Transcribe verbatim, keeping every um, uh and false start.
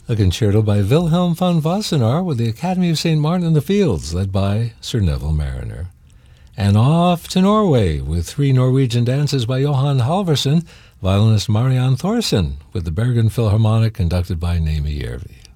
A concerto by Wilhelm von Wassenaar with the Academy of Saint Martin in the Fields, led by Sir Neville Mariner. And off to Norway with three Norwegian dances by Johan Halvorsen, violinist Marianne Thorsen, with the Bergen Philharmonic conducted by Naomi Järvi.